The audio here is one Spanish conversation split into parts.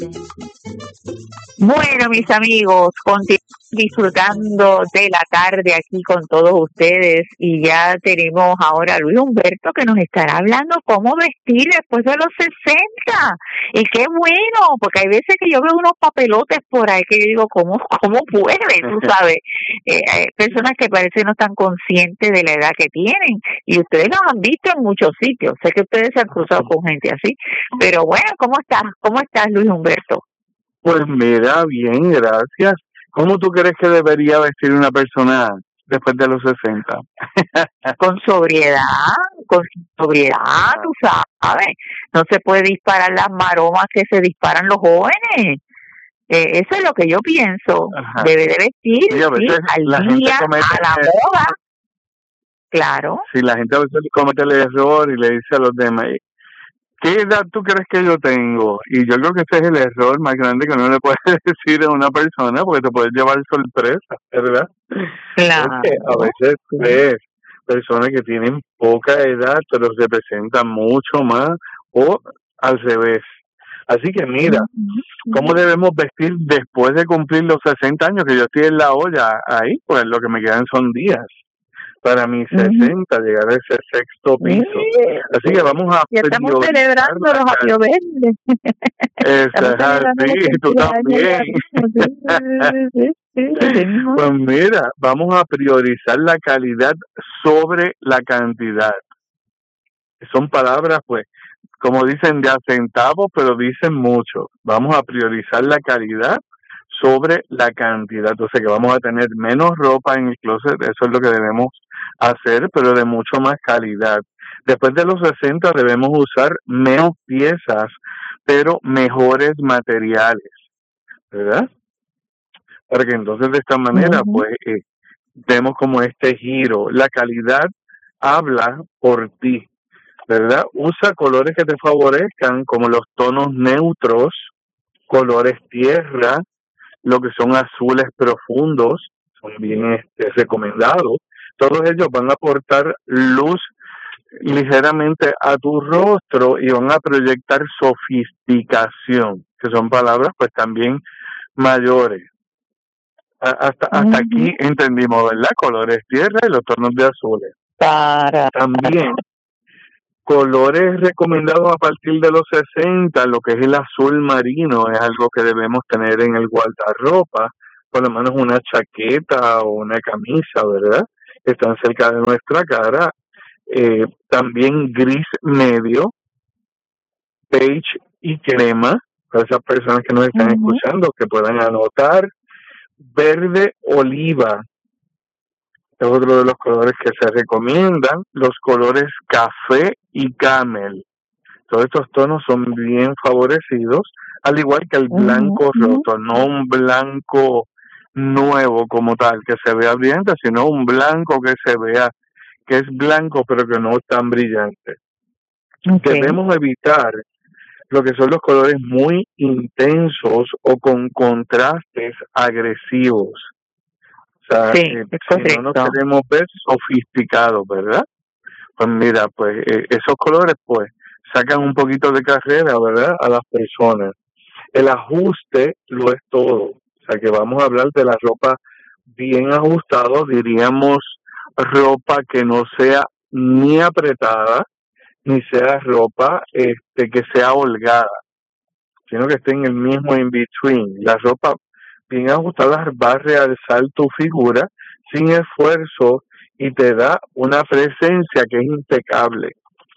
Bueno, mis amigos, continuamos disfrutando de la tarde aquí con todos ustedes y ya tenemos ahora a Luis Humberto que nos estará hablando cómo vestir después de los 60. Y qué bueno, porque hay veces que yo veo unos papelotes por ahí que yo digo, ¿cómo puede? Tú sabes, hay personas que parece que no están conscientes de la edad que tienen y ustedes los han visto en muchos sitios. Sé que ustedes se han cruzado con gente así, pero bueno, ¿cómo estás? ¿Cómo estás, Luis Humberto? Pues mira, bien, gracias. ¿Cómo tú crees que debería vestir una persona después de los 60? Con sobriedad, tú sabes. No se puede disparar las maromas que se disparan los jóvenes. Eso es lo que yo pienso. Ajá. Debe de vestir, Y a veces al la gente día, comete a la moda. Claro. Sí, la gente a veces comete el error y le dice a los demás, ¿qué edad tú crees que yo tengo? Y yo creo que ese es el error más grande que uno le puede decir a una persona porque te puedes llevar sorpresa, ¿verdad? Claro. Porque a veces ves personas que tienen poca edad pero representan mucho más o al revés. Así que mira, ¿cómo debemos vestir después de cumplir los 60 años? Que yo estoy en la olla ahí, pues lo que me quedan son días para mis 60, llegar a ese sexto piso. Así que vamos a ya estamos celebrando los Apio Verdes. Sí, tú también. Pues mira, vamos a priorizar la calidad sobre la cantidad. Son palabras, pues, como dicen de a centavos, pero dicen mucho. Vamos a priorizar la calidad sobre la cantidad. Entonces, que vamos a tener menos ropa en el closet, eso es lo que debemos hacer, pero de mucho más calidad. Después de los 60 debemos usar menos piezas, pero mejores materiales, ¿verdad? Para que entonces de esta manera, pues, demos como este giro. La calidad habla por ti, ¿verdad? Usa colores que te favorezcan, como los tonos neutros, colores tierra, lo que son azules profundos, son bien recomendados. Todos ellos van a aportar luz ligeramente a tu rostro y van a proyectar sofisticación, que son palabras pues también mayores. Hasta aquí entendimos, ¿verdad? Colores tierra y los tonos de azules. También colores recomendados a partir de los 60, lo que es el azul marino, es algo que debemos tener en el guardarropa, por lo menos una chaqueta o una camisa, ¿verdad? Que están cerca de nuestra cara. También gris medio, beige y crema, para esas personas que nos están escuchando, que puedan anotar. Verde oliva es otro de los colores que se recomiendan. Los colores café y camel, todos estos tonos son bien favorecidos, al igual que el blanco roto, no un blanco nuevo como tal, que se vea brillante, sino un blanco que se vea que es blanco pero que no es tan brillante. Debemos evitar lo que son los colores muy intensos o con contrastes agresivos. O sea, si no nos queremos ver sofisticados, ¿verdad? Pues mira, pues esos colores pues sacan un poquito de carrera, ¿verdad? A las personas. El ajuste lo es todo. O sea, que vamos a hablar de la ropa bien ajustada, diríamos ropa que no sea ni apretada, ni sea ropa que sea holgada, sino que esté en el mismo in-between. La ropa bien ajustada va a realzar tu figura sin esfuerzo y te da una presencia que es impecable.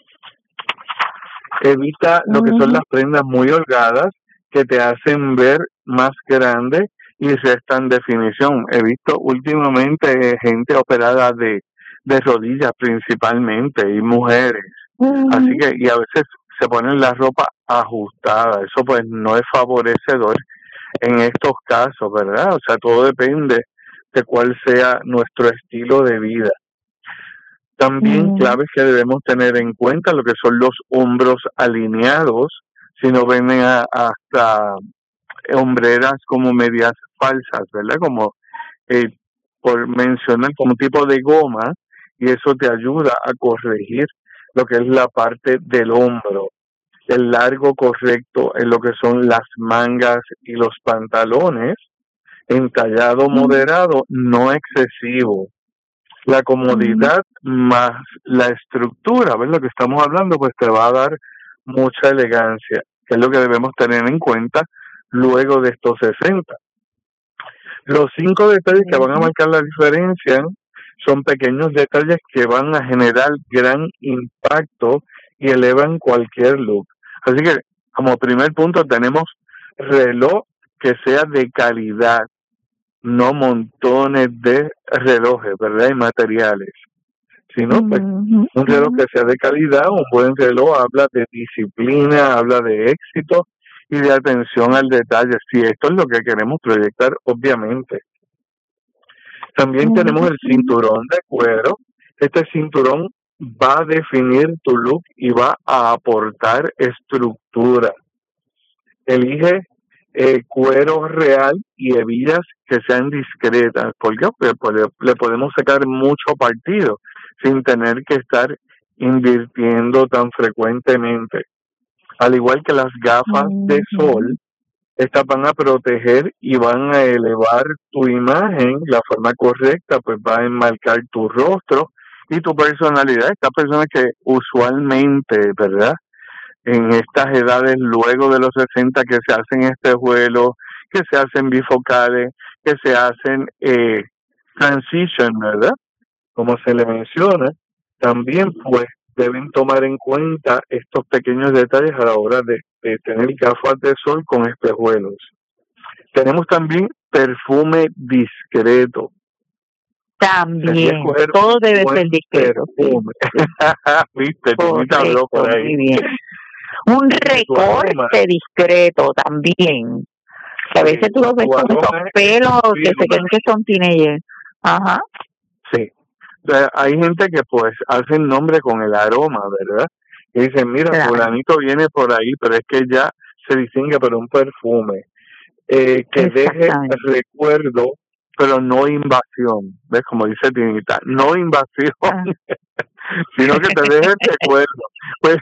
Evita lo que son las prendas muy holgadas que te hacen ver más grande y restan definición. He visto últimamente gente operada de rodillas principalmente y mujeres. Así que, y a veces se ponen la ropa ajustada. Eso pues no es favorecedor en estos casos, ¿verdad? O sea, todo depende de cuál sea nuestro estilo de vida. También claves que debemos tener en cuenta lo que son los hombros alineados, si no ven hasta hombreras como medias falsas, ¿verdad? Como por mencionar como tipo de goma, y eso te ayuda a corregir lo que es la parte del hombro. el largo correcto en lo que son las mangas y los pantalones, entallado moderado, no excesivo. La comodidad más la estructura, ¿ves? Lo que estamos hablando, pues te va a dar mucha elegancia, que es lo que debemos tener en cuenta luego de estos 60. Los 5 detalles que van a marcar la diferencia son pequeños detalles que van a generar gran impacto y elevan cualquier look. Así que, como primer punto, tenemos reloj que sea de calidad, no montones de relojes, ¿verdad? Y materiales, sino pues un reloj que sea de calidad. Un buen reloj habla de disciplina, habla de éxito y de atención al detalle. Si esto es lo que queremos proyectar, obviamente. También tenemos el cinturón de cuero. Este cinturón va a definir tu look y va a aportar estructura. Elige cuero real y hebillas que sean discretas. ¿Por qué? Porque le podemos sacar mucho partido sin tener que estar invirtiendo tan frecuentemente. Al igual que las gafas de sol, estas van a proteger y van a elevar tu imagen. La forma correcta pues va a enmarcar tu rostro y tu personalidad. Estas personas que usualmente, ¿verdad?, en estas edades luego de los 60 que se hacen espejuelos, que se hacen bifocales, que se hacen transition, ¿verdad?, como se le menciona, también pues deben tomar en cuenta estos pequeños detalles a la hora de tener gafas de sol con espejuelos. Tenemos también perfume discreto. También, todo debe ser discreto. Viste, te habló por ahí. Muy bien. Un recorte discreto también. Que a veces tú lo ves con esos pelos que se creen que son teenagers. Ajá. Sí. Hay gente que pues hace nombre con el aroma, ¿verdad? Y dicen, mira, claro, fulanito viene por ahí, pero es que ya se distingue por un perfume que deje recuerdo, pero no invasión. ¿Ves? Como dice Tinita, no invasión, sino que te deje recuerdo. Pues,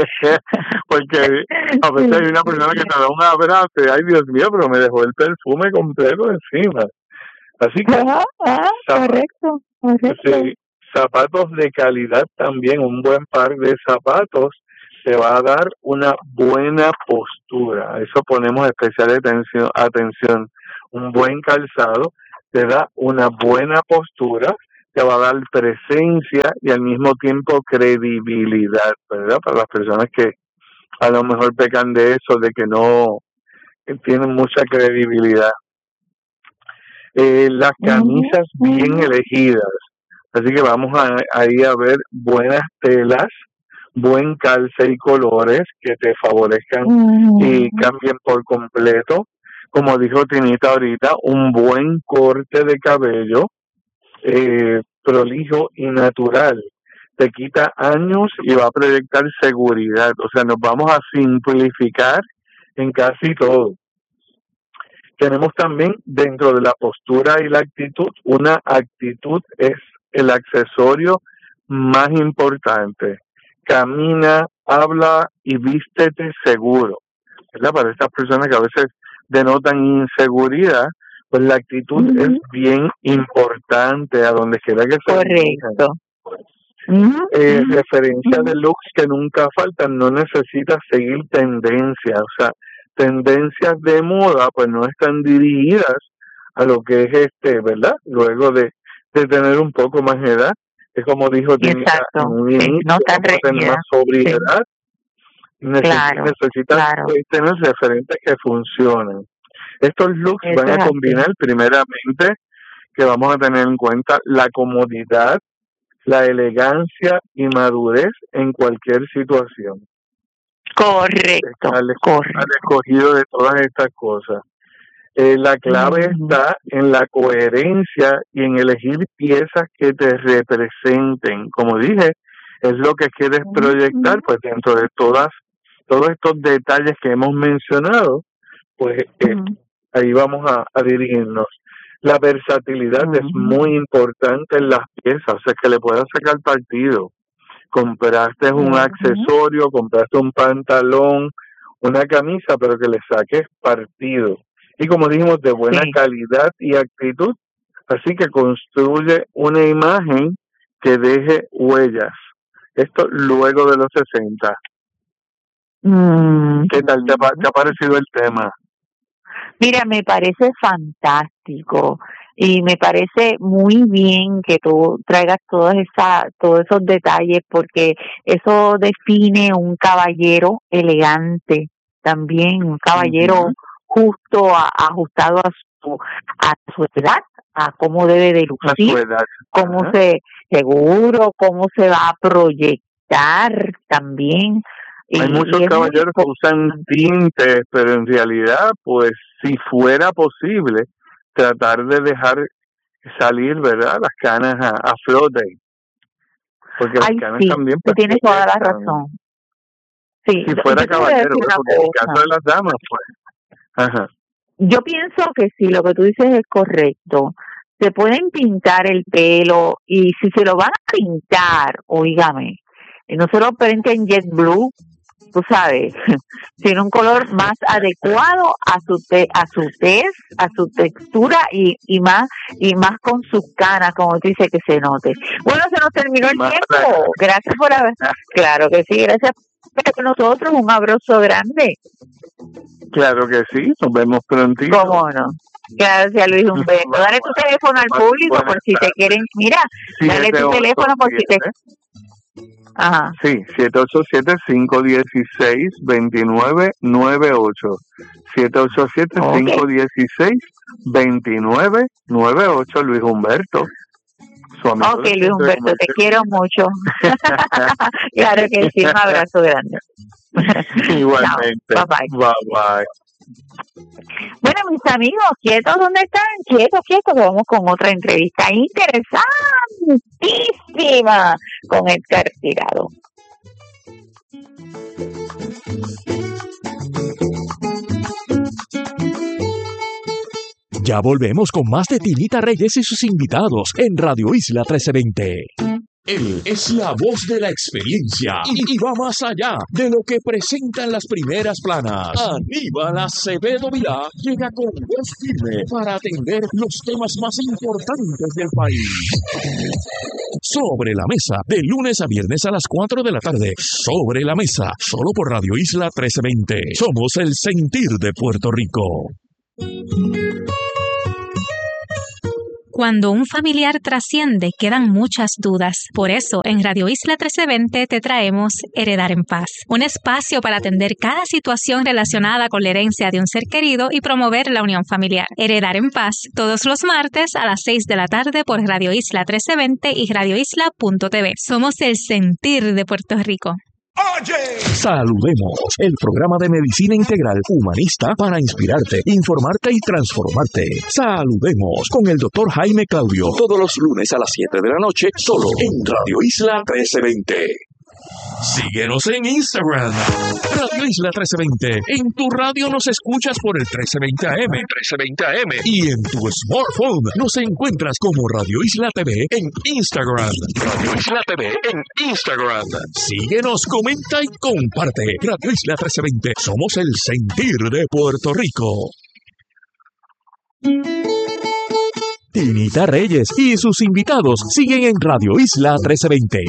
porque a veces hay una persona que te da un abrazo y, ay, Dios mío, pero me dejó el perfume completo encima. Así que, correcto. Sí, zapatos de calidad también. Un buen par de zapatos te va a dar una buena postura. A eso ponemos especial atención. Un buen calzado te da una buena postura, te va a dar presencia y al mismo tiempo credibilidad, ¿verdad? Para las personas que a lo mejor pecan de eso, de que no tienen mucha credibilidad. Las camisas bien elegidas. Así que vamos ahí a ver buenas telas, buen calce y colores que te favorezcan y cambien por completo. Como dijo Tinita ahorita, un buen corte de cabello, prolijo y natural. Te quita años y va a proyectar seguridad. O sea, nos vamos a simplificar en casi todo. Tenemos también dentro de la postura y la actitud, una actitud es el accesorio más importante. Camina, habla y vístete seguro, ¿verdad? Para estas personas que a veces denotan inseguridad, pues la actitud es bien importante a donde quiera que se correcto. Referencia de looks que nunca faltan, no necesitas seguir tendencias, o sea, tendencias de moda pues no están dirigidas a lo que es ¿verdad? Luego de tener un poco más de edad, es como dijo Tinita, no tan tener más sobriedad, necesitas tener referentes que funcionen. Estos looks van a combinar primeramente que vamos a tener en cuenta la comodidad, la elegancia y madurez en cualquier situación. Correcto. Al escogido de todas estas cosas. La clave está en la coherencia y en elegir piezas que te representen. Como dije, es lo que quieres proyectar, pues dentro de todos estos detalles que hemos mencionado, pues ahí vamos a dirigirnos. La versatilidad es muy importante en las piezas, o sea, que le puedas sacar partido. compraste un accesorio, compraste un pantalón, una camisa, pero que le saques partido. Y como dijimos, de buena calidad y actitud. Así que construye una imagen que deje huellas. Esto luego de los 60. ¿Qué tal te ha parecido el tema? Mira, me parece fantástico y me parece muy bien que tú traigas todos esos detalles, porque eso define un caballero elegante también, un caballero justo, ajustado a su edad, a cómo debe de lucir, cómo seguro, cómo se va a proyectar también. Hay muchos caballeros que usan tintes, pero en realidad, pues, si fuera posible, tratar de dejar salir, ¿verdad?, las canas a flote. Porque las canas también... Tú tienes toda la razón. Sí, si fuera caballero, porque en el caso de las damas, pues... Yo pienso que sí, lo que tú dices es correcto. Se pueden pintar el pelo, y si se lo van a pintar, oígame, no se lo pinten jet blue, tú sabes, sino un color más adecuado a su tez, a su textura y más con sus canas, como tú dices, que se note. Bueno, se nos terminó el tiempo. Gracias por haber... Claro que sí, gracias por nosotros. Un abrazo grande. Claro que sí, nos vemos prontito. ¿Cómo no? Gracias, Luis Humberto. Dale tu teléfono al público por si te quieren... Mira, dale tu teléfono por si te... Ajá. Sí, 787-516-2998. 787-516-2998, Luis Humberto. Ok, Luis Humberto, te quiero mucho. Claro que sí, un abrazo grande. Igualmente. Chao, bye bye. Bye bye. Bueno, mis amigos, ¿quietos dónde están? Quietos, vamos con otra entrevista interesantísima con Edgar Tirado. Ya volvemos con más de Tinita Reyes y sus invitados en Radio Isla 1320. Él es la voz de la experiencia y va más allá de lo que presentan las primeras planas. Aníbal Acevedo Vilá llega con voz firme para atender los temas más importantes del país. Sobre la mesa, de lunes a viernes a las 4 de la tarde. Sobre la mesa, solo por Radio Isla 1320. Somos el sentir de Puerto Rico. Cuando un familiar trasciende, quedan muchas dudas. Por eso, en Radio Isla 1320 te traemos Heredar en Paz, un espacio para atender cada situación relacionada con la herencia de un ser querido y promover la unión familiar. Heredar en Paz, todos los martes a las 6 de la tarde por Radio Isla 1320 y radioisla.tv. Somos el sentir de Puerto Rico. Saludemos, el programa de medicina integral humanista para inspirarte, informarte y transformarte. Saludemos con el Dr. Jaime Claudio, todos los lunes a las 7 de la noche, solo en Radio Isla 1320. Síguenos en Instagram, Radio Isla 1320. En tu radio nos escuchas por el 1320 AM, y en tu smartphone nos encuentras como Radio Isla TV en Instagram. Radio Isla TV en Instagram. Síguenos, comenta y comparte. Radio Isla 1320. Somos el sentir de Puerto Rico. Tinita Reyes y sus invitados siguen en Radio Isla 1320.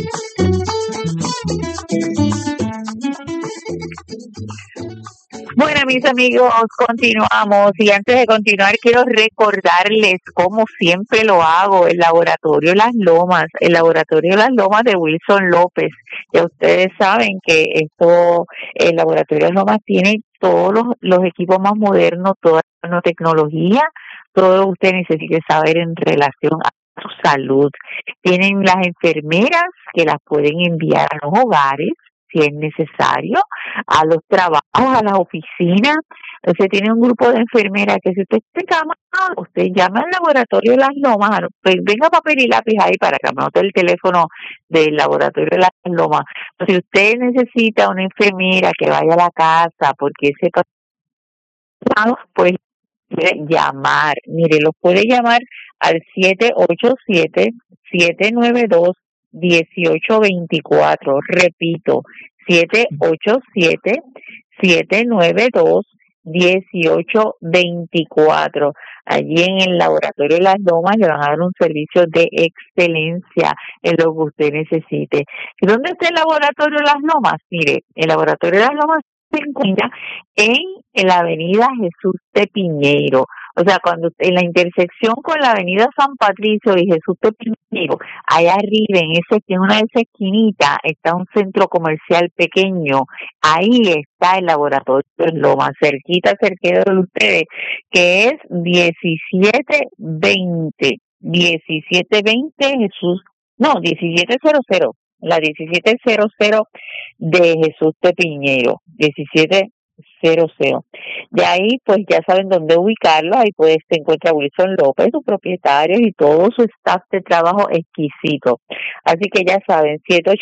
Bueno, mis amigos, continuamos, y antes de continuar quiero recordarles, como siempre lo hago, el Laboratorio Las Lomas de Wilson López. Ya ustedes saben que el Laboratorio Las Lomas tiene todos los equipos más modernos, toda la nanotecnología, todo lo que usted necesite saber en relación a su salud. Tienen las enfermeras que las pueden enviar a los hogares si es necesario, a los trabajos, a las oficinas. Entonces tiene un grupo de enfermeras que si usted llama al Laboratorio de Las Lomas, pues venga papel y lápiz ahí para que anote el teléfono del Laboratorio de Las Lomas. Si usted necesita una enfermera que vaya a la casa porque ese pasado, pues llamar. Mire, lo puede llamar al 787-792 787-792-1824. Repito, 787-792-1824. Allí en el Laboratorio de las Lomas le van a dar un servicio de excelencia en lo que usted necesite. ¿Y dónde está el Laboratorio de las Lomas? Mire, el Laboratorio de las Lomas se encuentra en la avenida Jesús de Piñeiro. O sea, cuando en la intersección con la avenida San Patricio y Jesús de Piñeiro, allá arriba, en una de esas esquinitas, está un centro comercial pequeño. Ahí está el Laboratorio lo más cerquita de ustedes, que es 1720 Jesús, no, 1700, la 1700 de Jesús de Piñeiro, 1700. De ahí, pues ya saben dónde ubicarlo. Ahí pues se encuentra Wilson López, su propietario, y todo su staff de trabajo exquisito. Así que ya saben,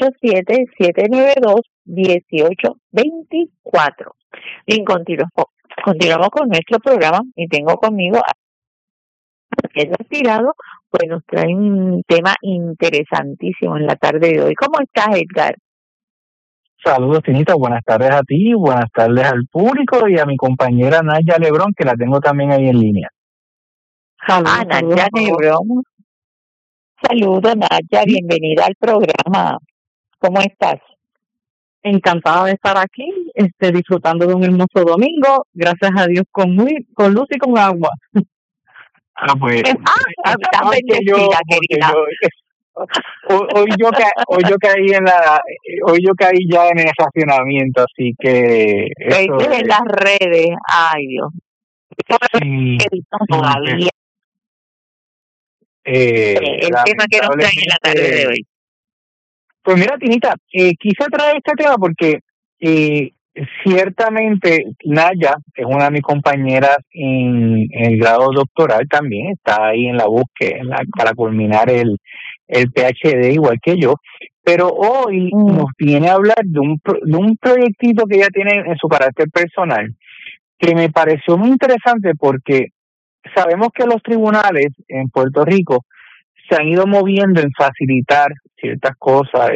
787-792-1824. Bien, continuamos con nuestro programa y tengo conmigo a Edgar Tirado, pues nos trae un tema interesantísimo en la tarde de hoy. ¿Cómo estás, Edgar? Saludos, Tinita. Buenas tardes a ti, buenas tardes al público y a mi compañera Naya Lebrón, que la tengo también ahí en línea. Saludos, Naya Lebrón. Saludos, Naya. Bienvenida al programa. ¿Cómo estás? Encantada de estar aquí, disfrutando de un hermoso domingo. Gracias a Dios con luz y con agua. Pues. Está bendecida, querida. Hoy yo caí ya en el estacionamiento, así que en las redes. Ay, Dios. Sí, todavía el tema que nos trae en la tarde de hoy. Pues mira, Tinita, quise traer este tema porque ciertamente Naya es una de mis compañeras en el grado doctoral, también está ahí en la búsqueda para culminar el PhD igual que yo, pero hoy nos viene a hablar de un proyectito que ella tiene en su carácter personal, que me pareció muy interesante porque sabemos que los tribunales en Puerto Rico se han ido moviendo en facilitar ciertas cosas,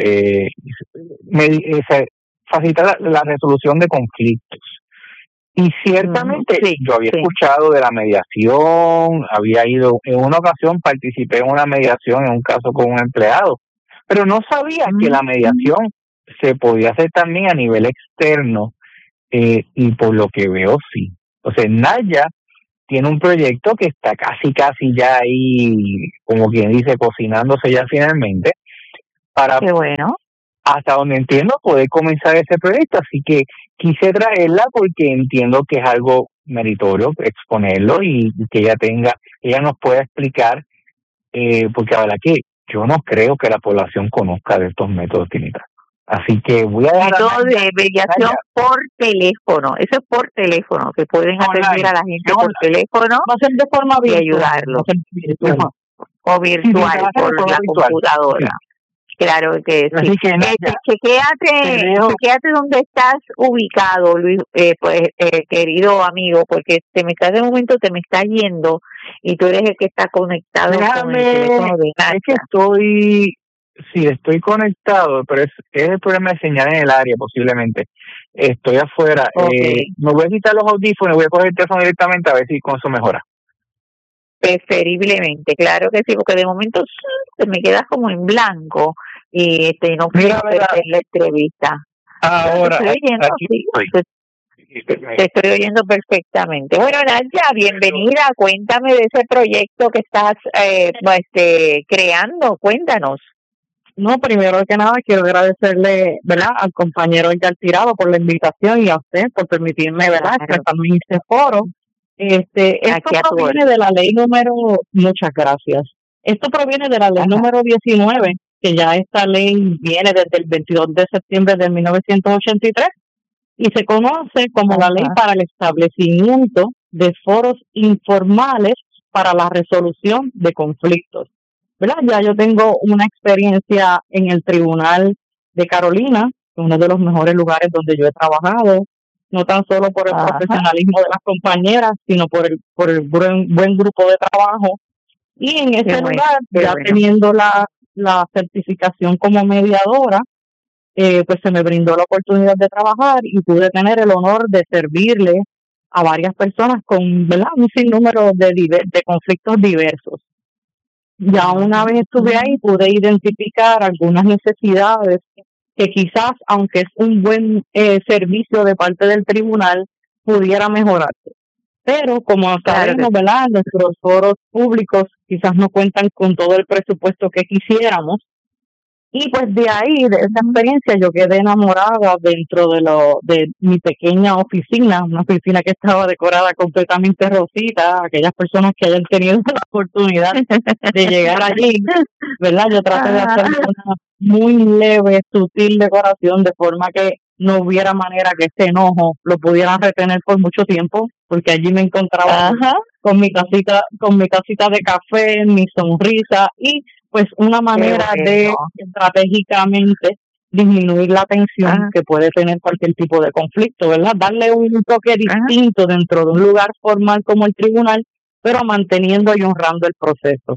facilitar la resolución de conflictos. Y ciertamente yo había escuchado de la mediación, había ido, en una ocasión participé en una mediación en un caso con un empleado, pero no sabía que la mediación se podía hacer también a nivel externo, y por lo que veo sí. O sea, Naya tiene un proyecto que está casi ya ahí, como quien dice, cocinándose ya finalmente, para, qué bueno, hasta donde entiendo, poder comenzar ese proyecto. Así que quise traerla porque entiendo que es algo meritorio exponerlo y que ella nos pueda explicar, porque la verdad que yo no creo que la población conozca de estos métodos, Tinita. Así que voy a dejar método de mediación por teléfono. Eso es por teléfono, que pueden atender a la gente por teléfono, va a ser de forma y ayudarlo, o virtual por la computadora. Claro que sí. Así que, chequéate dónde estás ubicado, Luis, querido amigo, porque de momento te me está yendo y tú eres el que está conectado con el teléfono de Naya. Es que estoy conectado, pero es el problema de señal en el área, posiblemente. Estoy afuera. Okay. Me voy a quitar los audífonos y voy a coger el teléfono directamente a ver si con eso mejora. Preferiblemente, claro que sí, porque de momento te me quedas como en blanco y no quiero perder la entrevista. Ahora, te estoy oyendo perfectamente. Bueno, Naya, bienvenida. Cuéntame de ese proyecto que estás creando. Cuéntanos. No, primero que nada quiero agradecerle, ¿verdad?, al compañero Edgar Tirado por la invitación y a usted por permitirme, ¿verdad?, expresarme en este foro. Esto proviene de la ley muchas gracias. Esto proviene de la ley número 19, que ya esta ley viene desde el 22 de septiembre de 1983 y se conoce como la ley para el establecimiento de foros informales para la resolución de conflictos. ¿Verdad? Ya yo tengo una experiencia en el Tribunal de Carolina, uno de los mejores lugares donde yo he trabajado, no tan solo por el profesionalismo de las compañeras, sino por el buen grupo de trabajo. Y en ese lugar, teniendo la la certificación como mediadora, pues se me brindó la oportunidad de trabajar y pude tener el honor de servirle a varias personas con, ¿verdad?, un sinnúmero de conflictos diversos. Ya una vez estuve ahí, pude identificar algunas necesidades que quizás, aunque es un buen servicio de parte del tribunal, pudiera mejorarse. Pero como sabemos, ¿verdad?, nuestros foros públicos quizás no cuentan con todo el presupuesto que quisiéramos. Y pues de ahí, de esa experiencia, yo quedé enamorada dentro de mi pequeña oficina, una oficina que estaba decorada completamente rosita. Aquellas personas que hayan tenido la oportunidad de llegar allí, ¿verdad? Yo traté de hacer una muy leve, sutil decoración, de forma que no hubiera manera que ese enojo lo pudieran retener por mucho tiempo, porque allí me encontraba con mi casita de café, mi sonrisa y pues una manera de estratégicamente disminuir la tensión que puede tener cualquier tipo de conflicto, ¿verdad? Darle un toque distinto dentro de un lugar formal como el tribunal, pero manteniendo y honrando el proceso.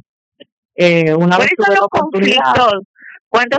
Una vez tuve la oportunidad. ¿Cuáles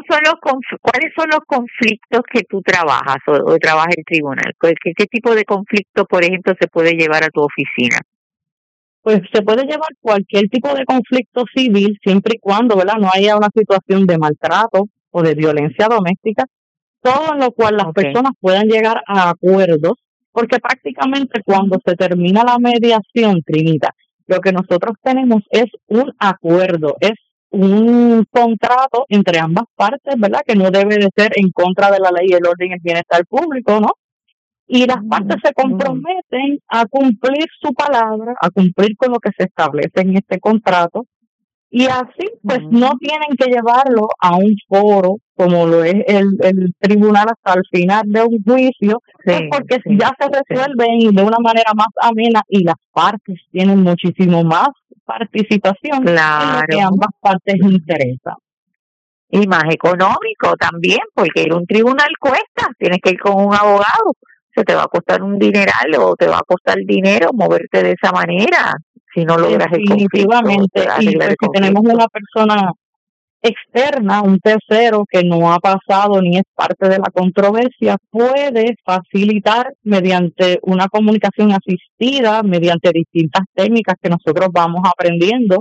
son los conflictos que tú trabajas o trabaja el tribunal? ¿Qué tipo de conflicto, por ejemplo, se puede llevar a tu oficina? Pues se puede llevar cualquier tipo de conflicto civil, siempre y cuando, ¿verdad?, no haya una situación de maltrato o de violencia doméstica, todo en lo cual las personas puedan llegar a acuerdos, porque prácticamente cuando se termina la mediación, Trinita, lo que nosotros tenemos es un acuerdo, es un contrato entre ambas partes, ¿verdad?, que no debe de ser en contra de la ley, el orden y el bienestar público, ¿no? Y las partes se comprometen a cumplir su palabra, a cumplir con lo que se establece en este contrato, y así pues no tienen que llevarlo a un foro como lo es el tribunal hasta el final de un juicio, pues porque ya se resuelven de una manera más amena y las partes tienen muchísimo más participación en lo que a ambas partes interesa. Y más económico también, porque ir a un tribunal cuesta, tienes que ir con un abogado. Se te va a costar un dineral o te va a costar dinero moverte de esa manera si no logras el conflicto. Definitivamente, y pues si tenemos una persona externa, un tercero que no ha pasado ni es parte de la controversia, puede facilitar mediante una comunicación asistida, mediante distintas técnicas que nosotros vamos aprendiendo,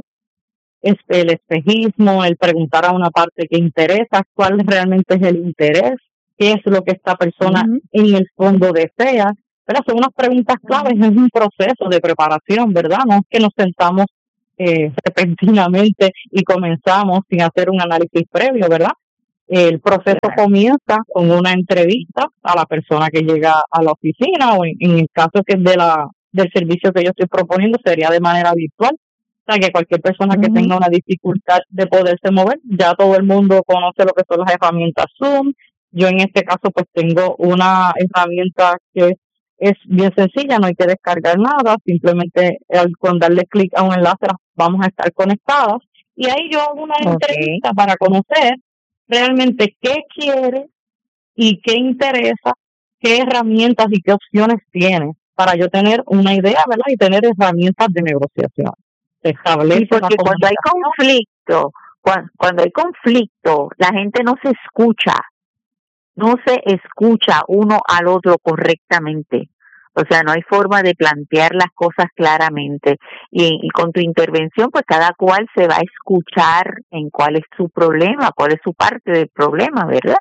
el espejismo, el preguntar a una parte que interesa, cuál realmente es el interés, qué es lo que esta persona en el fondo desea. Pero son unas preguntas claves, es un proceso de preparación, ¿verdad? No es que nos sentamos repentinamente y comenzamos sin hacer un análisis previo, ¿verdad? El proceso comienza con una entrevista a la persona que llega a la oficina, o en el caso que es del servicio que yo estoy proponiendo, sería de manera virtual. O sea, que cualquier persona que tenga una dificultad de poderse mover, ya todo el mundo conoce lo que son las herramientas Zoom. Yo en este caso pues tengo una herramienta que es bien sencilla, no hay que descargar nada, simplemente con darle clic a un enlace vamos a estar conectadas, y ahí yo hago una entrevista para conocer realmente qué quiere y qué interesa, qué herramientas y qué opciones tiene, para yo tener una idea, ¿verdad?, y tener herramientas de negociación. Sí, porque cuando hay conflicto, la gente no se escucha uno al otro correctamente. O sea, no hay forma de plantear las cosas claramente. Y con tu intervención, pues cada cual se va a escuchar en cuál es su problema, cuál es su parte del problema, ¿verdad?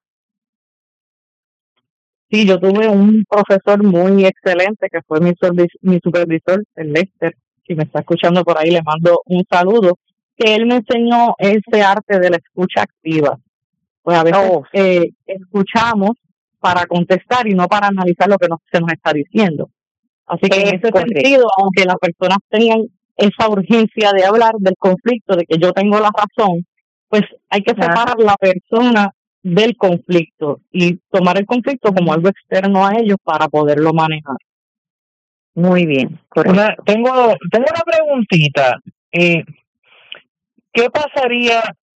Sí, yo tuve un profesor muy excelente que fue mi supervisor, el Lester. Si me está escuchando por ahí, le mando un saludo, que él me enseñó ese arte de la escucha activa. Pues a veces escuchamos para contestar y no para analizar lo que se nos está diciendo. Así que en ese sentido, aunque las personas tengan esa urgencia de hablar del conflicto, de que yo tengo la razón, pues hay que separar la persona del conflicto y tomar el conflicto como algo externo a ellos para poderlo manejar. Muy bien, correcto. Tengo una preguntita. ¿Qué pasaría?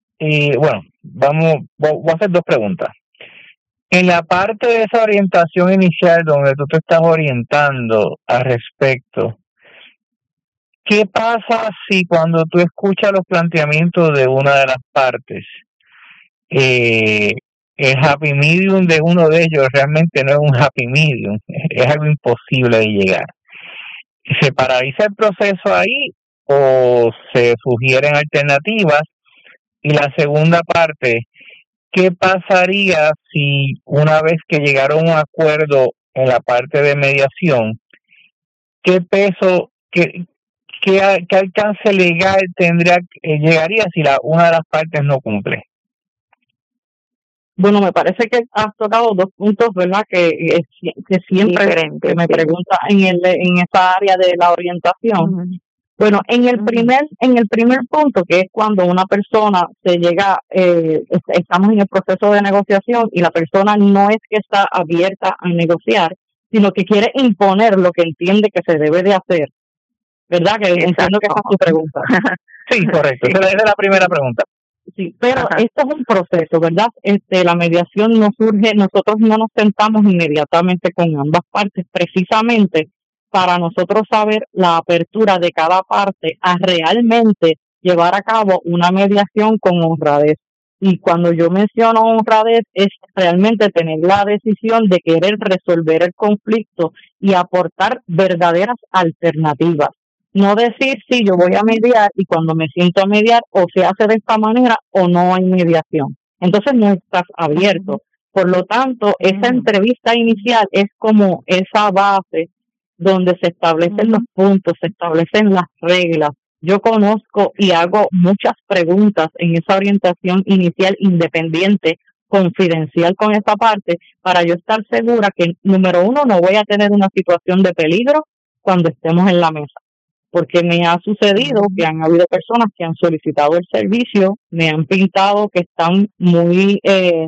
Voy a hacer dos preguntas. En la parte de esa orientación inicial donde tú te estás orientando al respecto, ¿qué pasa si cuando tú escuchas los planteamientos de una de las partes, el happy medium de uno de ellos realmente no es un happy medium, es algo imposible de llegar. ¿Se paraliza el proceso ahí o se sugieren alternativas? Y la segunda parte, ¿qué pasaría si una vez que llegaron a un acuerdo en la parte de mediación, qué peso, qué alcance legal llegaría si una de las partes no cumple? Bueno, me parece que has tocado dos puntos, ¿verdad? Que siempre que me pregunta en esa área de la orientación. Uh-huh. Bueno, en el primer punto, que es cuando una persona se llega, estamos en el proceso de negociación y la persona no es que está abierta a negociar, sino que quiere imponer lo que entiende que se debe de hacer, ¿verdad? Que entiendo que esa es tu pregunta. Sí, correcto. Esa es la primera pregunta. Sí, pero esto es un proceso, ¿verdad? La mediación no surge, nosotros no nos sentamos inmediatamente con ambas partes, precisamente para nosotros saber la apertura de cada parte a realmente llevar a cabo una mediación con honradez. Y cuando yo menciono honradez, es realmente tener la decisión de querer resolver el conflicto y aportar verdaderas alternativas. No decir, sí, yo voy a mediar y cuando me siento a mediar o se hace de esta manera o no hay mediación. Entonces no estás abierto. Por lo tanto, esa entrevista inicial es como esa base donde se establecen los puntos, se establecen las reglas. Yo conozco y hago muchas preguntas en esa orientación inicial independiente, confidencial con esa parte, para yo estar segura que, número uno, no voy a tener una situación de peligro cuando estemos en la mesa. Porque me ha sucedido que han habido personas que han solicitado el servicio, me han pintado que están muy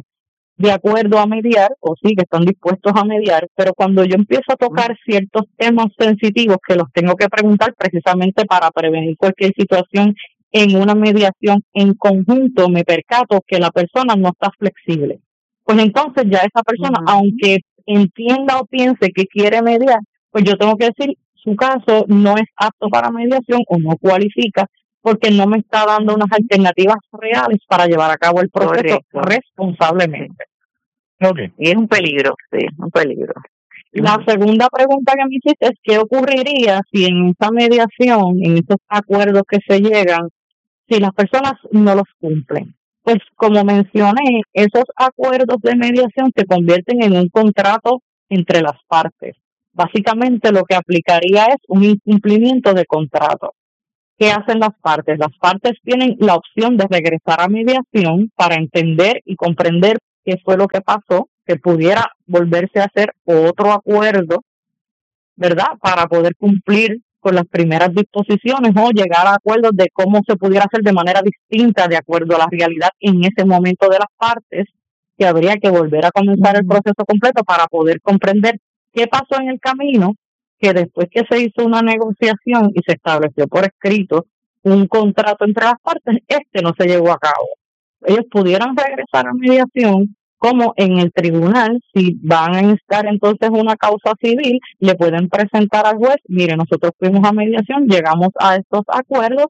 de acuerdo a mediar, o sí, que están dispuestos a mediar, pero cuando yo empiezo a tocar ciertos temas sensitivos que los tengo que preguntar precisamente para prevenir cualquier situación en una mediación en conjunto, me percato que la persona no está flexible. Pues entonces ya esa persona, aunque entienda o piense que quiere mediar, pues yo tengo que decir, su caso no es apto para mediación o no cualifica porque no me está dando unas alternativas reales para llevar a cabo el proceso responsablemente. Okay. Y es un peligro, sí, un peligro. La segunda pregunta que me hiciste es ¿qué ocurriría si en esa mediación, en esos acuerdos que se llegan, si las personas no los cumplen? Pues como mencioné, esos acuerdos de mediación se convierten en un contrato entre las partes. Básicamente lo que aplicaría es un incumplimiento de contrato. ¿Qué hacen las partes? Las partes tienen la opción de regresar a mediación para entender y comprender qué fue lo que pasó, que pudiera volverse a hacer otro acuerdo, ¿verdad? Para poder cumplir con las primeras disposiciones o llegar a acuerdos de cómo se pudiera hacer de manera distinta de acuerdo a la realidad en ese momento de las partes, que habría que volver a comenzar el proceso completo para poder comprender qué pasó en el camino, que después que se hizo una negociación y se estableció por escrito un contrato entre las partes, no se llevó a cabo. Ellos pudieran regresar a mediación, como en el tribunal, si van a instar entonces una causa civil, le pueden presentar al juez, mire, nosotros fuimos a mediación, llegamos a estos acuerdos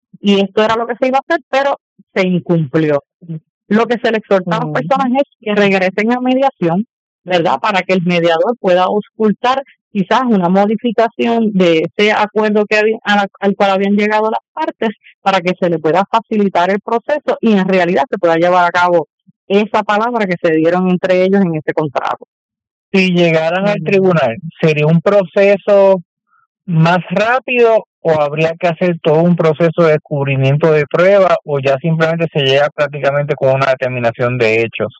y esto era lo que se iba a hacer, pero se incumplió. Lo que se le exhorta a las personas es que regresen a mediación, ¿verdad? Para que el mediador pueda auscultar quizás una modificación de ese acuerdo al cual habían llegado las partes para que se le pueda facilitar el proceso y en realidad se pueda llevar a cabo esa palabra que se dieron entre ellos en ese contrato. Si llegaran al tribunal, ¿sería un proceso más rápido o habría que hacer todo un proceso de descubrimiento de prueba o ya simplemente se llega prácticamente con una determinación de hechos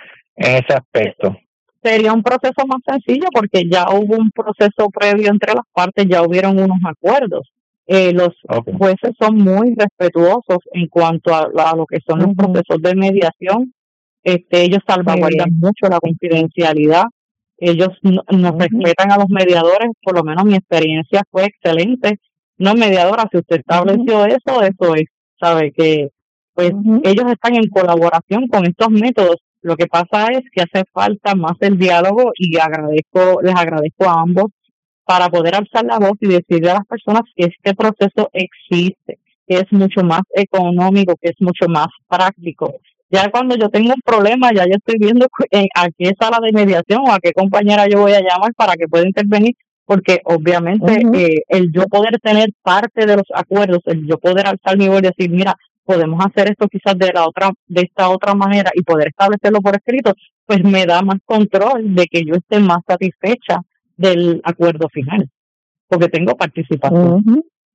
en ese aspecto? Sería un proceso más sencillo porque ya hubo un proceso previo entre las partes, ya hubieron unos acuerdos. Los jueces son muy respetuosos en cuanto a lo que son los procesos de mediación. Ellos salvaguardan mucho la confidencialidad. Ellos nos respetan a los mediadores, por lo menos mi experiencia fue excelente. No, mediadora, si usted estableció eso es, sabe que pues ellos están en colaboración con estos métodos. Lo que pasa es que hace falta más el diálogo y les agradezco a ambos para poder alzar la voz y decirle a las personas que este proceso existe, que es mucho más económico, que es mucho más práctico, Ya cuando yo tengo un problema, ya yo estoy viendo a qué sala de mediación o a qué compañera yo voy a llamar para que pueda intervenir, porque obviamente el yo poder tener parte de los acuerdos, el yo poder alzar mi voz y decir, mira, podemos hacer esto quizás de esta otra manera y poder establecerlo por escrito, pues me da más control de que yo esté más satisfecha del acuerdo final, porque tengo participación.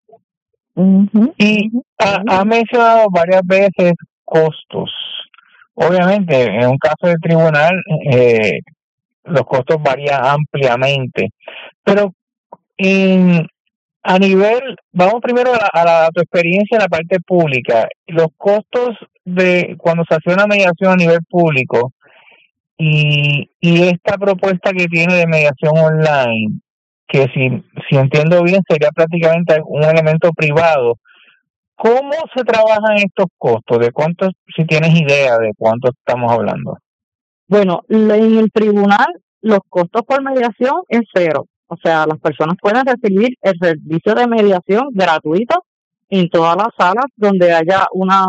Y ha mencionado varias veces costos. Obviamente, en un caso de tribunal, los costos varían ampliamente, pero a nivel, vamos primero a tu experiencia en la parte pública, los costos de cuando se hace una mediación a nivel público y esta propuesta que tiene de mediación online, que si entiendo bien sería prácticamente un elemento privado. ¿Cómo se trabajan estos costos? ¿De cuántos, si tienes idea de cuánto estamos hablando? Bueno, en el tribunal los costos por mediación es cero. O sea, las personas pueden recibir el servicio de mediación gratuito en todas las salas donde haya una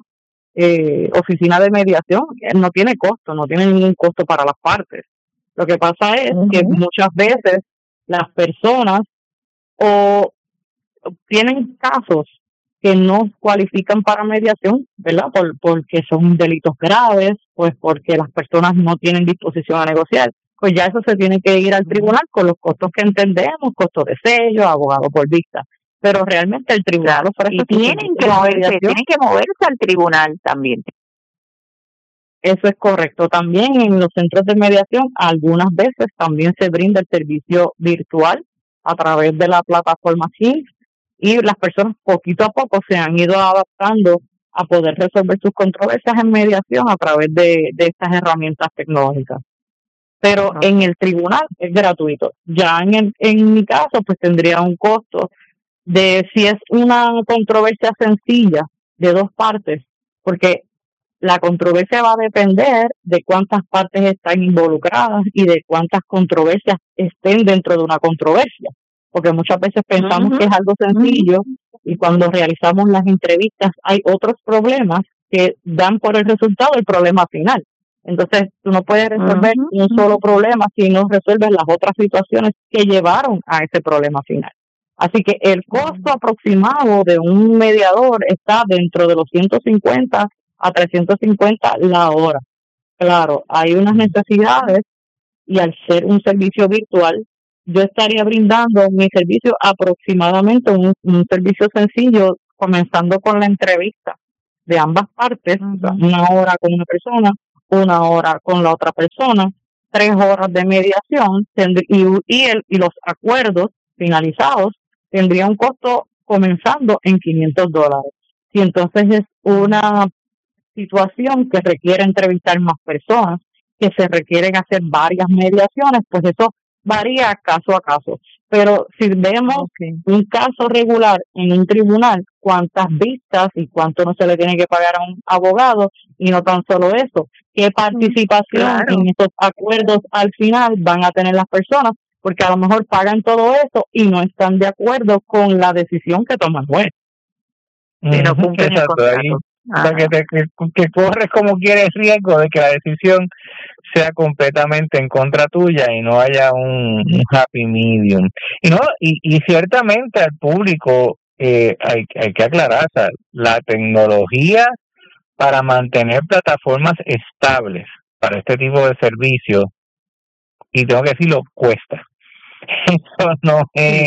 oficina de mediación. No tiene costo, no tiene ningún costo para las partes. Lo que pasa es que muchas veces las personas o tienen casos que no cualifican para mediación, ¿verdad? Porque son delitos graves, pues porque las personas no tienen disposición a negociar. Pues ya eso se tiene que ir al tribunal con los costos que entendemos, costos de sello, abogado por vista. Pero realmente el tribunal ofrece... Y tienen que moverse al tribunal también. Eso es correcto. También en los centros de mediación, algunas veces también se brinda el servicio virtual a través de la plataforma Teams, y las personas poquito a poco se han ido adaptando a poder resolver sus controversias en mediación a través de estas herramientas tecnológicas. Pero en el tribunal es gratuito. Ya en mi caso, pues tendría un costo de si es una controversia sencilla de dos partes, porque la controversia va a depender de cuántas partes están involucradas y de cuántas controversias estén dentro de una controversia. Porque muchas veces pensamos que es algo sencillo y cuando realizamos las entrevistas hay otros problemas que dan por el resultado el problema final. Entonces, tú no puedes resolver un solo problema si no resuelves las otras situaciones que llevaron a ese problema final. Así que el costo aproximado de un mediador está dentro de los 150 a 350 la hora. Claro, hay unas necesidades y al ser un servicio virtual, yo estaría brindando mi servicio aproximadamente un servicio sencillo, comenzando con la entrevista de ambas partes, una hora con una persona, una hora con la otra persona, 3 horas de mediación y los acuerdos finalizados tendría un costo comenzando en $500. Si entonces es una situación que requiere entrevistar más personas, que se requieren hacer varias mediaciones, pues eso varía caso a caso. Pero si vemos un caso regular en un tribunal, cuántas vistas y cuánto no se le tiene que pagar a un abogado, y no tan solo eso, qué participación en estos acuerdos al final van a tener las personas, porque a lo mejor pagan todo eso y no están de acuerdo con la decisión que toma el juez. Si no cumplen el contrato. O sea, que corres como quieres riesgo de que la decisión sea completamente en contra tuya y no haya un happy medium. Y ciertamente al público hay que aclarar, o sea, la tecnología para mantener plataformas estables para este tipo de servicios, y tengo que decirlo, cuesta. Eso no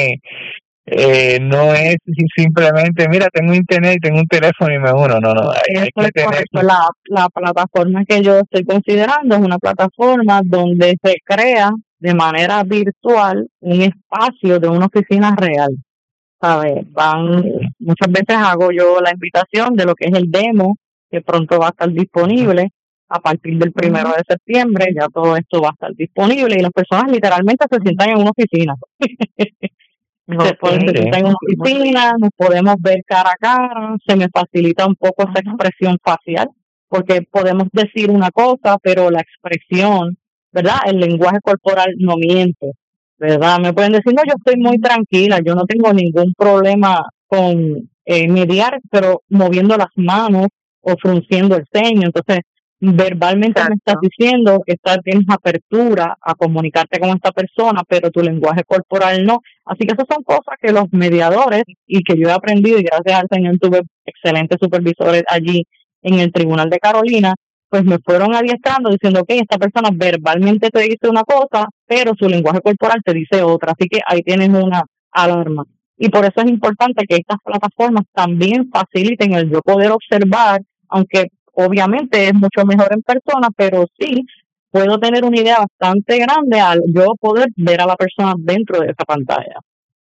es simplemente, mira, tengo internet y tengo un teléfono y me uno. No, hay que tener... La plataforma que yo estoy considerando es una plataforma donde se crea de manera virtual un espacio de una oficina real. ¿Sabes? Muchas veces hago yo la invitación de lo que es el demo, que pronto va a estar disponible a partir del 1 de septiembre. Ya todo esto va a estar disponible y las personas literalmente se sientan en una oficina. Se sientan en una oficina, nos podemos ver cara a cara, se me facilita un poco esa expresión facial, porque podemos decir una cosa, pero la expresión, ¿verdad? El lenguaje corporal no miente, ¿verdad? Me pueden decir, no, yo estoy muy tranquila, yo no tengo ningún problema con mediar, pero moviendo las manos o frunciendo el ceño. Entonces, verbalmente me estás diciendo que tienes apertura a comunicarte con esta persona, pero tu lenguaje corporal no. Así que esas son cosas que los mediadores, y que yo he aprendido, y gracias al Señor tuve excelentes supervisores allí en el Tribunal de Carolina, pues me fueron adiestrando diciendo que esta persona verbalmente te dice una cosa, pero su lenguaje corporal te dice otra. Así que ahí tienes una alarma. Y por eso es importante que estas plataformas también faciliten el yo poder observar, aunque obviamente es mucho mejor en persona, pero sí puedo tener una idea bastante grande al yo poder ver a la persona dentro de esa pantalla.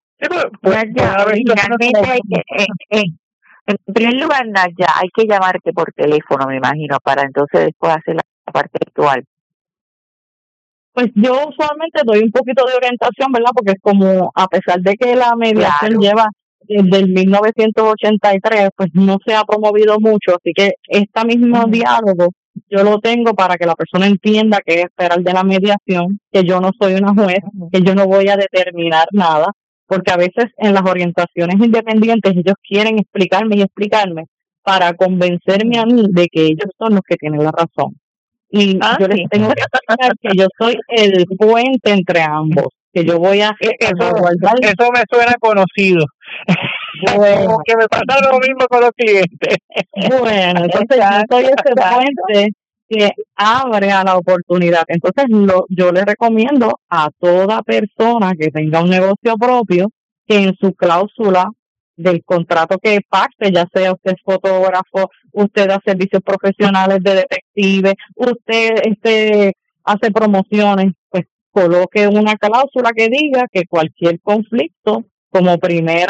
En primer lugar, Nadia, hay que llamarte por teléfono, me imagino, para entonces después hacer la parte virtual. Pues yo usualmente doy un poquito de orientación, ¿verdad? Porque es como, a pesar de que la mediación lleva desde el 1983, pues no se ha promovido mucho, así que este mismo diálogo yo lo tengo para que la persona entienda qué esperar de la mediación, que yo no soy una juez, que yo no voy a determinar nada, porque a veces en las orientaciones independientes ellos quieren explicarme para convencerme a mí de que ellos son los que tienen la razón. Y yo les tengo que explicar que yo soy el puente entre ambos, que yo voy a... Eso me suena conocido. Bueno, como que me pasa lo mismo con los clientes. Bueno, entonces yo soy ese puente que abre a la oportunidad. Entonces yo le recomiendo a toda persona que tenga un negocio propio que en su cláusula del contrato que pacte, ya sea usted es fotógrafo, usted da servicios profesionales de detective, usted hace promociones, pues coloque una cláusula que diga que cualquier conflicto como primer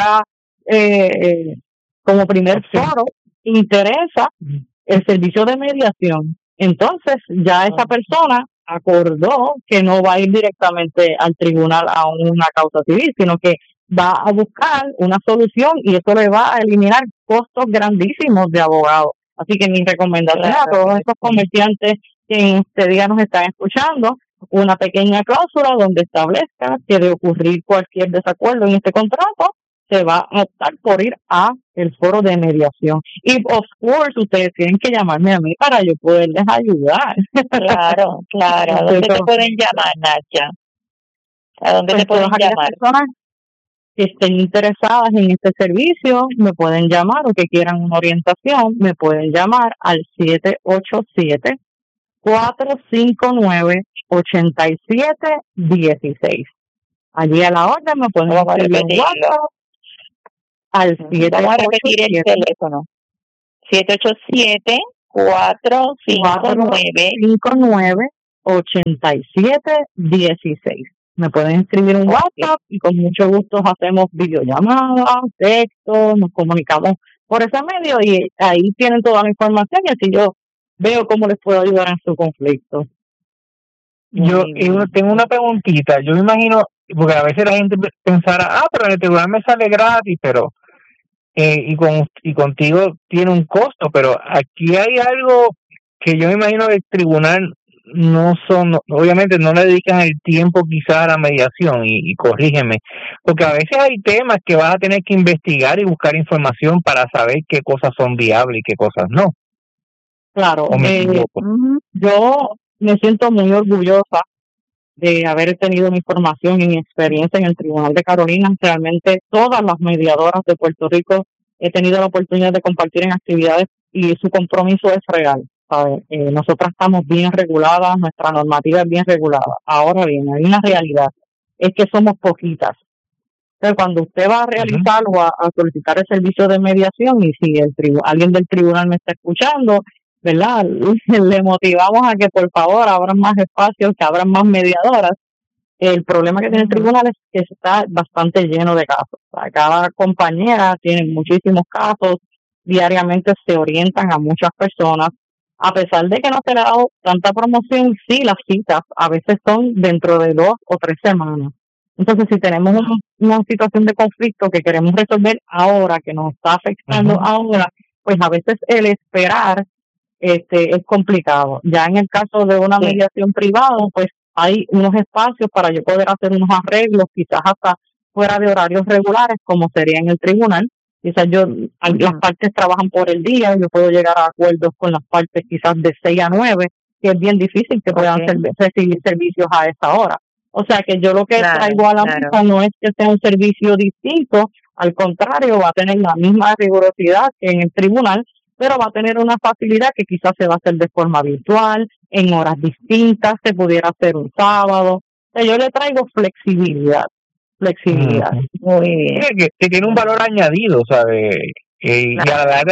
foro interesa el servicio de mediación. Entonces ya esa persona acordó que no va a ir directamente al tribunal a una causa civil, sino que va a buscar una solución, y eso le va a eliminar costos grandísimos de abogados. Así que mi recomendación a todos esos comerciantes que en este día nos están escuchando, una pequeña cláusula donde establezca que de ocurrir cualquier desacuerdo en este contrato, se va a optar por ir a el foro de mediación. Y, of course, ustedes tienen que llamarme a mí para yo poderles ayudar. Claro. ¿A dónde te pueden llamar, Nadia? ¿A dónde te pueden llamar? Personas que estén interesadas en este servicio me pueden llamar, o que quieran una orientación, me pueden llamar al 787-459-8716. Allí a la orden me pueden escribir en WhatsApp al 787. Vamos a repetir el teléfono. 787-459-8716. Me pueden escribir un WhatsApp y con mucho gusto hacemos videollamadas, textos, nos comunicamos por ese medio, y ahí tienen toda la información, y así yo veo cómo les puedo ayudar en su conflicto. Yo tengo una preguntita. Yo me imagino, porque a veces la gente pensará, pero en el tribunal me sale gratis, pero y contigo tiene un costo, pero aquí hay algo que yo me imagino que el tribunal obviamente no le dedican el tiempo quizás a la mediación, y corrígeme, porque a veces hay temas que vas a tener que investigar y buscar información para saber qué cosas son viables y qué cosas no. Claro, yo me siento muy orgullosa de haber tenido mi formación y mi experiencia en el Tribunal de Carolina. Realmente todas las mediadoras de Puerto Rico he tenido la oportunidad de compartir en actividades, y su compromiso es real. Nosotras estamos bien reguladas, nuestra normativa es bien regulada. Ahora bien, hay una realidad, es que somos poquitas. Entonces, cuando usted va a realizar o a solicitar el servicio de mediación, y si alguien del tribunal me está escuchando, ¿verdad?, le motivamos a que por favor abran más espacios, que abran más mediadoras. El problema que tiene el tribunal es que está bastante lleno de casos. Cada compañera tiene muchísimos casos, diariamente se orientan a muchas personas. A pesar de que no se le ha dado tanta promoción, sí, las citas a veces son dentro de 2 o 3 semanas. Entonces, si tenemos una situación de conflicto que queremos resolver ahora, que nos está afectando ahora, pues a veces el esperar es complicado. Ya en el caso de una mediación privada, pues hay unos espacios para yo poder hacer unos arreglos, quizás hasta fuera de horarios regulares, como sería en el tribunal, Quizás las partes trabajan por el día, yo puedo llegar a acuerdos con las partes quizás de 6 a 9, que es bien difícil que puedan recibir servicios a esa hora. O sea que yo lo que traigo a la mesa no es que sea un servicio distinto, al contrario, va a tener la misma rigurosidad que en el tribunal, pero va a tener una facilidad que quizás se va a hacer de forma virtual, en horas distintas, se pudiera hacer un sábado. O sea, yo le traigo flexibilidad. Muy bien. Que tiene un valor añadido, ¿sabes? Y a la larga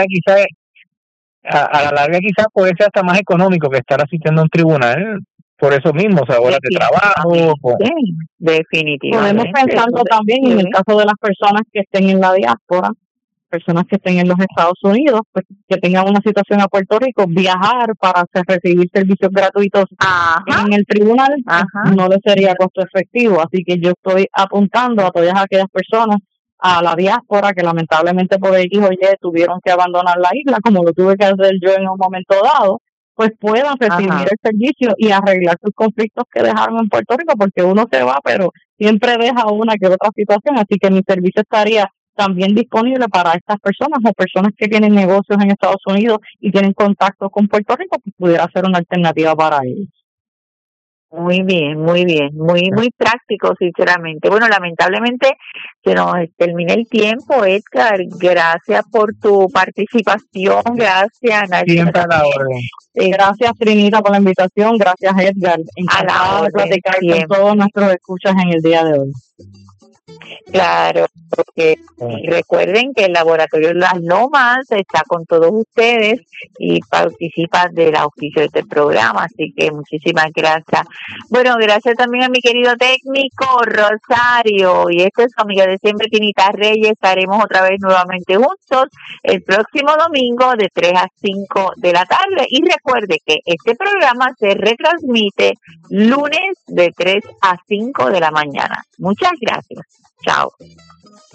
quizás puede ser hasta más económico que estar asistiendo a un tribunal, por eso mismo, o sea, horas de trabajo. Sí, definitivamente. Podemos pensarlo también en el caso de las personas que estén en la diáspora, personas que estén en los Estados Unidos, pues que tengan una situación a Puerto Rico, viajar para recibir servicios gratuitos en el tribunal no les sería costo efectivo. Así que yo estoy apuntando a todas aquellas personas a la diáspora que lamentablemente por X o Y tuvieron que abandonar la isla, como lo tuve que hacer yo en un momento dado, pues puedan recibir el servicio y arreglar sus conflictos que dejaron en Puerto Rico, porque uno se va, pero siempre deja una que otra situación. Así que mi servicio estaría también disponible para estas personas o personas que tienen negocios en Estados Unidos y tienen contacto con Puerto Rico, pues pudiera ser una alternativa para ellos. Muy bien, muy práctico, sinceramente. Bueno, lamentablemente se nos termina el tiempo, Edgar. Gracias por tu participación, gracias, Nadia. Siempre a la orden. Gracias, Trinita, por la invitación. Gracias, Edgar. Encantado de platicar con todos nuestros escuchas en el día de hoy. Claro, porque recuerden que el Laboratorio Las Lomas está con todos ustedes y participa del auspicio de este programa, así que muchísimas gracias. Bueno, gracias también a mi querido técnico Rosario, y esta es su amiga de siempre, Tinita Reyes. Estaremos otra vez nuevamente juntos el próximo domingo de 3 a 5 de la tarde, y recuerde que este programa se retransmite lunes de 3 a 5 de la mañana. Muchas gracias. Chao.